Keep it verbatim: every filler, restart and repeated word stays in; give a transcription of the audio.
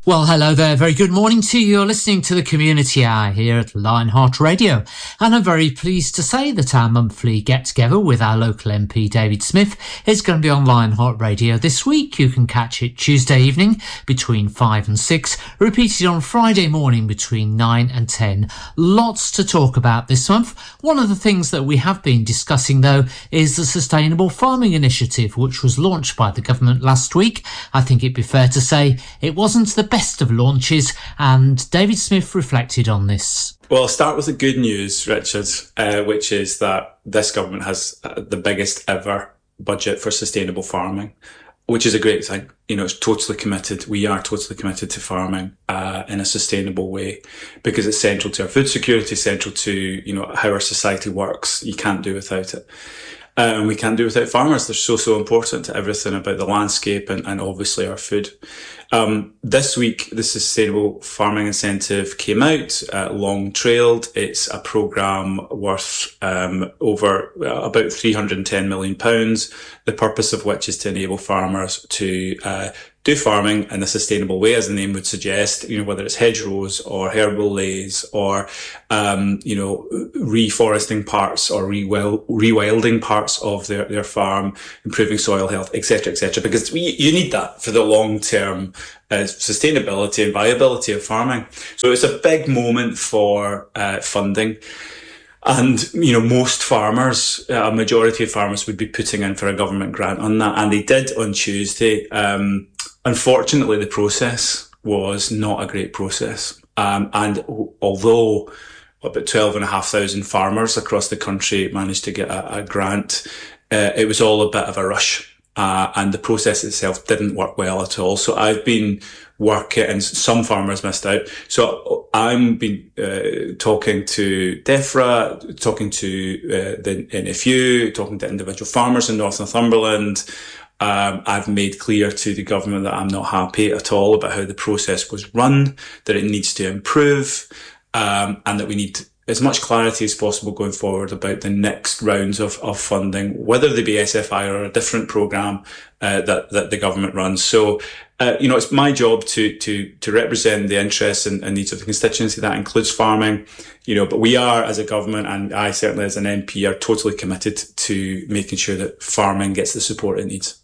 Well, hello there. Very good morning to you. You're listening to the Community Hour here at Lionheart Radio. And I'm very pleased to say that our monthly get-together with our local M P, David Smith, is going to be on Lionheart Radio this week. You can catch it Tuesday evening between five and six, repeated on Friday morning between nine and ten. Lots to talk about this month. One of the things that we have been discussing, though, is the Sustainable Farming Initiative, which was launched by the government last week. I think it'd be fair to say it wasn't the best of launches, and David Smith reflected on this. Well, I'll start with the good news, Richard, uh, which is that this government has uh, the biggest ever budget for sustainable farming, which is a great thing. You know, it's totally committed. We are totally committed to farming uh, in a sustainable way because it's central to our food security, central to, you know, how our society works. You can't do without it. Uh, and we can't do without farmers. They're so, so important to everything about the landscape and, and obviously our food. Um, this week, the Sustainable Farming Incentive came out, uh, long trailed. It's a programme worth um, over uh, about three hundred ten million pounds, the purpose of which is to enable farmers to uh, do farming in a sustainable way, as the name would suggest, you know, whether it's hedgerows or herbal lays or, um, you know, reforesting parts or rewild, rewilding parts of their, their farm, improving soil health, et cetera, et cetera, because we, you need that for the long-term uh, sustainability and viability of farming. So it's a big moment for uh, funding. And, you know, most farmers, a majority of farmers would be putting in for a government grant on that. And they did on Tuesday. Um, unfortunately, the process was not a great process. Um, and although about twelve and a half thousand farmers across the country managed to get a, a grant, uh, it was all a bit of a rush. Uh, and the process itself didn't work well at all. So I've been working, and some farmers missed out. So I've been uh, talking to DEFRA, talking to uh, the N F U, talking to individual farmers in North Northumberland. Um, I've made clear to the government that I'm not happy at all about how the process was run, that it needs to improve, um, and that we need to as much clarity as possible going forward about the next rounds of, of funding, whether they be S F I or a different programme uh, that, that the government runs. So, uh, you know, it's my job to to to represent the interests and, and needs of the constituency. That includes farming, you know, but we are, as a government, and I certainly as an M P, are totally committed to making sure that farming gets the support it needs.